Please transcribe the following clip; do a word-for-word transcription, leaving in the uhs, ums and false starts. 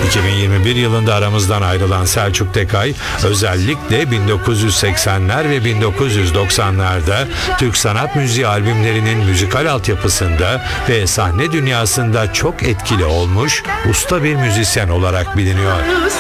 iki bin yirmi bir yılında aramızdan ayrılan Selçuk Tekay, özellikle bin dokuz yüz seksenler ve bin dokuz yüz doksanlarda Türk sanat müziği albümlerinin müzikal altyapısında ve sahne dünyasında çok etkili olmuş usta bir müzisyen olarak biliniyor.